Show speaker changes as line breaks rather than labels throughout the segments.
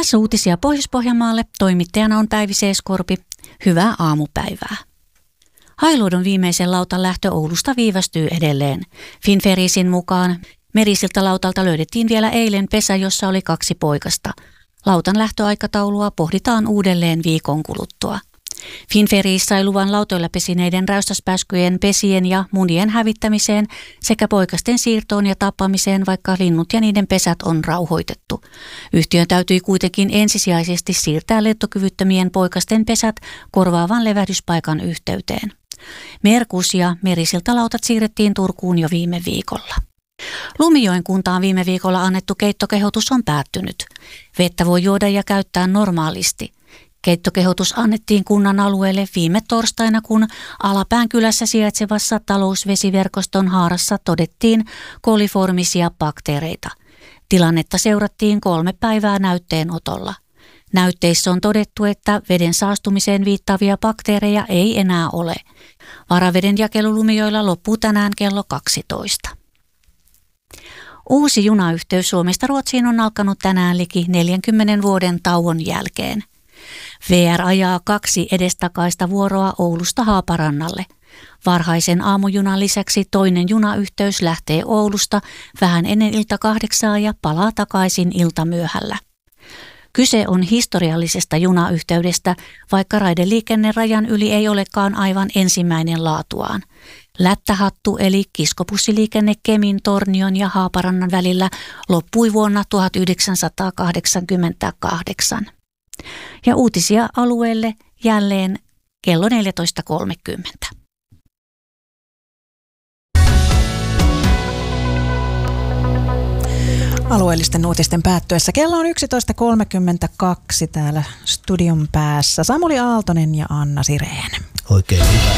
Tässä uutisia Pohjois-Pohjanmaalle. Toimittajana on Päivi Seeskorpi. Hyvää aamupäivää. Hailuodon viimeisen lautan lähtö Oulusta viivästyy edelleen. Finferrisin mukaan Merisiltalautalta löydettiin vielä eilen pesä, jossa oli 2 poikasta. Lautan lähtöaikataulua pohditaan uudelleen viikon kuluttua. Finferris sai luvan lautoilla pesineiden räystäspääskyjen, pesien ja munien hävittämiseen sekä poikasten siirtoon ja tappamiseen, vaikka linnut ja niiden pesät on rauhoitettu. Yhtiön täytyi kuitenkin ensisijaisesti siirtää lentokyvyttömien poikasten pesät korvaavan levähdyspaikan yhteyteen. Merkus ja Merisiltalautat siirrettiin Turkuun jo viime viikolla. Lumijoen kuntaan viime viikolla annettu keittokehotus on päättynyt. Vettä voi juoda ja käyttää normaalisti. Keittokehotus annettiin kunnan alueelle viime torstaina, kun Alapään kylässä sijaitsevassa talousvesiverkoston haarassa todettiin koliformisia bakteereita. Tilannetta seurattiin 3 päivää näytteenotolla. Näytteissä on todettu, että veden saastumiseen viittaavia bakteereja ei enää ole. Varaveden jakelu Lumijoella loppuu tänään kello 12. Uusi junayhteys Suomesta Ruotsiin on alkanut tänään liki 40 vuoden tauon jälkeen. VR ajaa 2 edestakaista vuoroa Oulusta Haaparannalle. Varhaisen aamujunan lisäksi toinen junayhteys lähtee Oulusta vähän ennen ilta 8 ja palaa takaisin iltamyöhällä. Kyse on historiallisesta junayhteydestä, vaikka raideliikenne rajan yli ei olekaan aivan ensimmäinen laatuaan. Lättähattu eli kiskobussiliikenne Kemin, Tornion ja Haaparannan välillä loppui vuonna 1988. Ja uutisia alueelle jälleen kello 14.30.
Alueellisten uutisten päättyessä kello on 11.32 täällä studion päässä. Samuli Aaltonen ja Anna Sireen.
Oikein hyvä.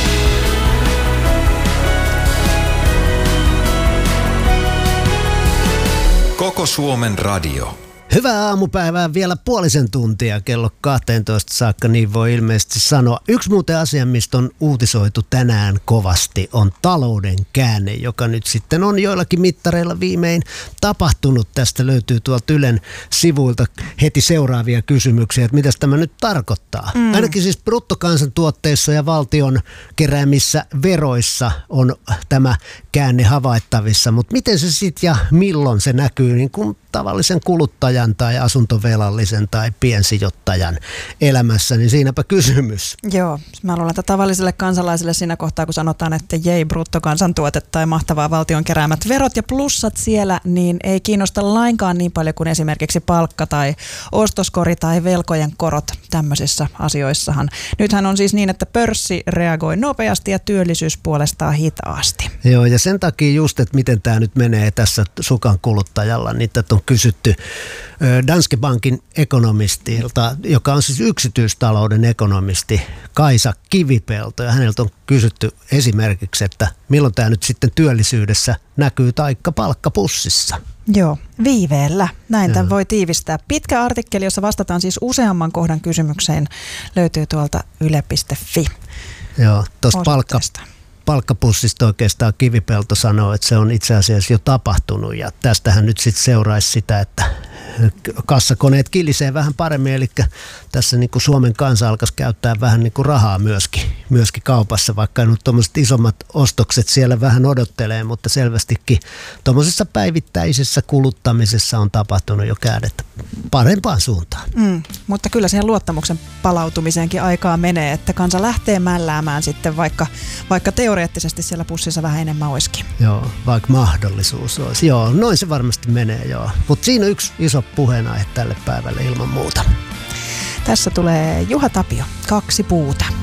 Koko Suomen radio.
Hyvää aamupäivää vielä puolisen tuntia kello 12 saakka, niin voi ilmeisesti sanoa. Yksi muuten asia, mistä on uutisoitu tänään kovasti, on talouden käänne, joka nyt sitten on joillakin mittareilla viimein tapahtunut. Tästä löytyy tuolta Ylen sivuilta heti seuraavia kysymyksiä, että mitä tämä nyt tarkoittaa. Ainakin siis bruttokansantuotteissa ja valtion keräämissä veroissa on tämä käänne havaittavissa, mutta miten se sitten ja milloin se näkyy niin kuin tavallisen kuluttajan tai asuntovelallisen tai piensijoittajan elämässä, niin siinäpä kysymys.
Joo, mä luulen, että tavalliselle kansalaiselle siinä kohtaa, kun sanotaan, että jei bruttokansantuote tai mahtavaa valtion keräämät verot ja plussat siellä, niin ei kiinnosta lainkaan niin paljon kuin esimerkiksi palkka tai ostoskori tai velkojen korot tämmöisissä asioissahan. Nythän on siis niin, että pörssi reagoi nopeasti ja työllisyys puolestaan hitaasti.
Joo, ja sen takia just, että miten tämä nyt menee tässä sukan kuluttajalla, niin tätä on kysytty Danske Bankin ekonomistilta, joka on siis yksityistalouden ekonomisti Kaisa Kivipelto, ja häneltä on kysytty esimerkiksi, että milloin tämä nyt sitten työllisyydessä näkyy taikka palkkapussissa.
Joo, viiveellä. Näin tämän voi tiivistää. Pitkä artikkeli, jossa vastataan siis useamman kohdan kysymykseen, löytyy tuolta yle.fi.
Joo, tuosta palkkapussista oikeastaan Kivipelto sanoo, että se on itse asiassa jo tapahtunut, ja tästähän nyt sitten seuraisi sitä, että kassakoneet kilisee vähän paremmin, eli tässä niin kuin Suomen kansa alkaisi käyttää vähän niin kuin rahaa myöskin kaupassa, vaikka nyt tuommoiset isommat ostokset siellä vähän odottelee, mutta selvästikin tuommoisessa päivittäisessä kuluttamisessa on tapahtunut jo kädet parempaan suuntaan.
Mutta kyllä siihen luottamuksen palautumiseenkin aikaa menee, että kansa lähtee mälläämään sitten, vaikka teoreettisesti siellä pussissa vähän enemmän olisikin.
Joo, vaikka mahdollisuus olisi. Joo, noin se varmasti menee, joo. Mutta siinä on yksi iso puheenaihe tälle päivälle ilman muuta.
Tässä tulee Juha Tapio, 2 puuta.